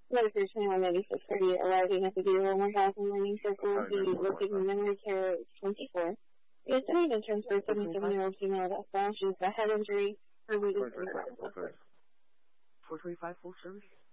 Later 219630, arriving at the Bureau Morehouse and Learning Circle, the located memory care 24. The estimated transfer 77-year-old female that fell. She's got head injury. Her weight is 435 full service.